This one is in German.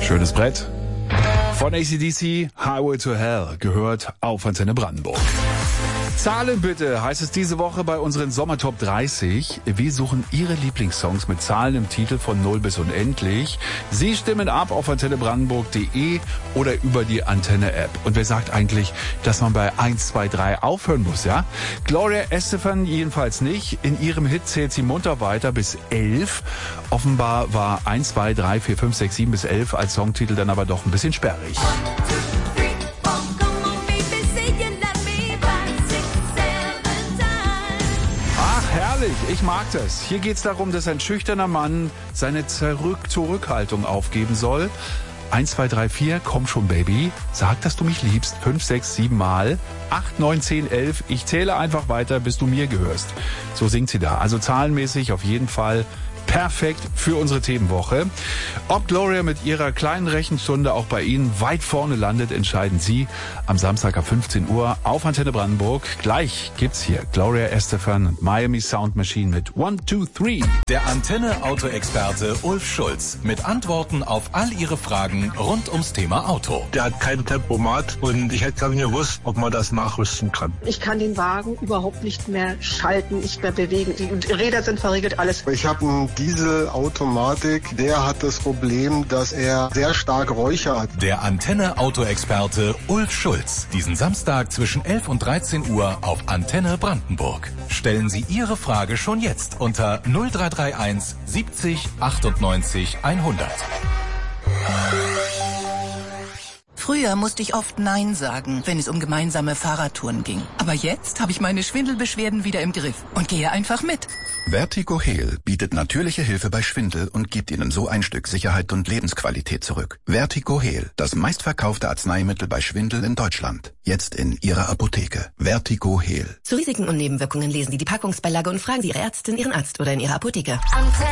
Schönes Brett. Von AC/DC, Highway to Hell, gehört auf Antenne Brandenburg. Zahlen bitte, heißt es diese Woche bei unseren Sommertop 30. Wir suchen Ihre Lieblingssongs mit Zahlen im Titel von 0 bis unendlich. Sie stimmen ab auf antennebrandenburg.de oder über die Antenne-App. Und wer sagt eigentlich, dass man bei 1, 2, 3 aufhören muss, ja? Gloria Estefan jedenfalls nicht. In ihrem Hit zählt sie munter weiter bis 11. Offenbar war 1, 2, 3, 4, 5, 6, 7 bis 11 als Songtitel dann aber doch ein bisschen sperrig. Ich mag das. Hier geht's darum, dass ein schüchterner Mann seine Zurückhaltung aufgeben soll. 1, 2, 3, 4, komm schon, Baby. Sag, dass du mich liebst. 5, 6, 7 Mal. 8, 9, 10, 11. Ich zähle einfach weiter, bis du mir gehörst. So singt sie da. Also zahlenmäßig auf jeden Fall perfekt für unsere Themenwoche. Ob Gloria mit ihrer kleinen Rechenstunde auch bei Ihnen weit vorne landet, entscheiden Sie am Samstag ab 15 Uhr auf Antenne Brandenburg. Gleich gibt's hier Gloria Estefan und Miami Sound Machine mit 1, 2, 3. Der Antenne-Auto-Experte Ulf Schulz mit Antworten auf all Ihre Fragen rund ums Thema Auto. Der hat kein Tempomat und ich hätte gar nicht gewusst, ob man das nachrüsten kann. Ich kann den Wagen überhaupt nicht mehr schalten, nicht mehr bewegen. Die Räder sind verriegelt, alles. Ich habe einen Dieselautomatik, der hat das Problem, dass er sehr stark Räucher hat. Der Antenne-Auto-Experte Ulf Schulz. Diesen Samstag zwischen 11 und 13 Uhr auf Antenne Brandenburg. Stellen Sie Ihre Frage schon jetzt unter 0331 70 98 100. Früher musste ich oft Nein sagen, wenn es um gemeinsame Fahrradtouren ging. Aber jetzt habe ich meine Schwindelbeschwerden wieder im Griff und gehe einfach mit. Vertigo Heal bietet natürliche Hilfe bei Schwindel und gibt Ihnen so ein Stück Sicherheit und Lebensqualität zurück. Vertigo Heal, das meistverkaufte Arzneimittel bei Schwindel in Deutschland. Jetzt in Ihrer Apotheke. Vertigo Heal. Zu Risiken und Nebenwirkungen lesen Sie die Packungsbeilage und fragen Sie Ihre Ärztin, Ihren Arzt oder in Ihrer Apotheke.